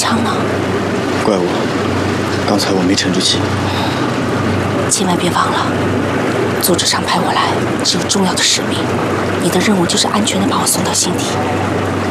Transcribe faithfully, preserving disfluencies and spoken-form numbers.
昌呢？ 怪我，刚才我没沉住气。 千万别忘了，组织上派我来是有重要的使命，你的任务就是安全的把我送到星体。